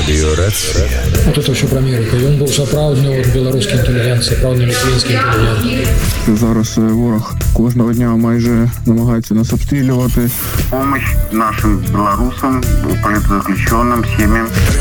Радиорация. Вот это все про Америку. Ён був сапраўдны беларускі інтэлігент, сапраўдны літвінський інтэлігент. Зараз ворог кожного дня майже намагається нас обстрілювати. Помощь нашим белорусам, политзаключенным, семьям.